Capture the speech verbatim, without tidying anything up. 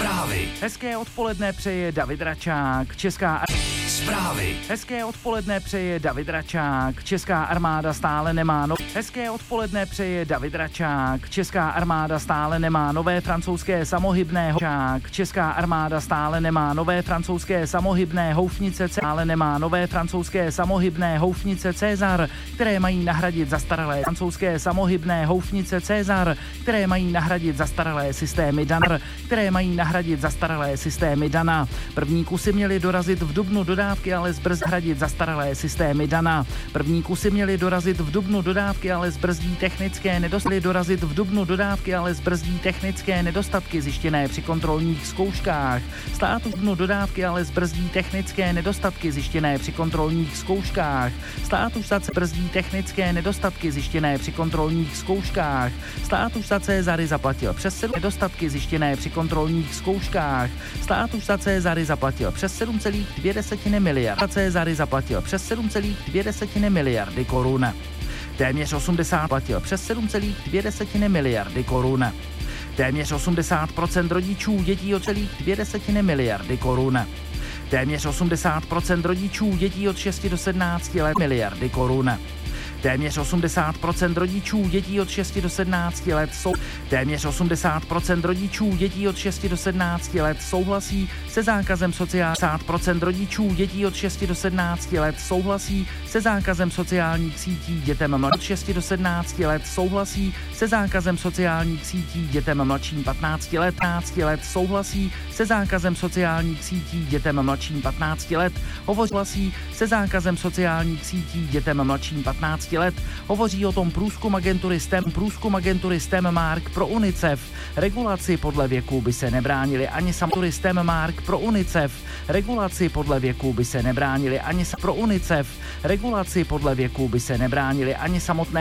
Zprávy. Hezké odpoledne přeje David Račák. Česká Zprávy. Hezké odpoledne přeje David Račák. Česká armáda stále nemá no... Hezké odpoledne přeje David Račák. Česká armáda stále nemá nové francouzské samohybné houfnice. Česká armáda stále nemá nové francouzské samohybné houfnice. Stále nemá nové francouzské samohybné houfnice César, které mají nahradit zastaralé francouzské samohybné houfnice César, které mají nahradit zastaralé systémy Dana, které mají nahradit zastaralé systémy Dana. První kusy měly dorazit v dubnu dodávky, ale zbrzdí hradit zastaralé systémy Dana. První kusy měly dorazit v dubnu dodávky, ale zbrzdí technické nedostatky. Dorazit v dubnu dodávky, ale zbrzdí technické nedostatky zjištěné při kontrolních zkouškách. Stát už v dubnu dodávky, ale zbrzdí technické nedostatky zjištěné při kontrolních zkouškách. Stát už zase brzdí technické nedostatky zjištěné při kontrolních zkouškách. Stát už za Cézary zaplatil přes sedm nedostatky zjištěné při kontrolních zkouškách. Stát už za Cézary zaplatil přes sedm celá dvě miliard. Za Cézary zaplatil přes sedm celá dvě miliardy korun. Téměř osmdesát platil přes sedm celá dvě miliardy korun. Téměř osmdesát procent rodičů dětí od celých dvě miliardy korun. Téměř osmdesát procent rodičů dětí od šesti do sedmnácti let miliardy korun. Téměř osmdesát procent rodičů dětí od šesti do sedmnácti let jsou téměř osmdesát procent rodičů dětí od šesti do sedmnácti let souhlasí se zákazem sociálních osmdesát procent rodičů dětí od šesti do sedmnácti let souhlasí se zákazem sociálních sítí dětem mladším od šesti do sedmnácti let souhlasí se zákazem sociálních sítí dětem mladším patnácti let patnácti let souhlasí se zákazem sociálních sítí dětem mladším patnácti let hovoří se zákazem sociálních sítí dětem mladším patnácti let. Hovoří o tom průzkum agentury STEM, průzkum agentury STEM Mark pro UNICEF. Regulaci podle věku by se nebránili ani samotný STEM Mark pro UNICEF. Regulaci podle věku by se nebránili ani pro UNICEF. Regulaci podle věku by se nebránili ani samotné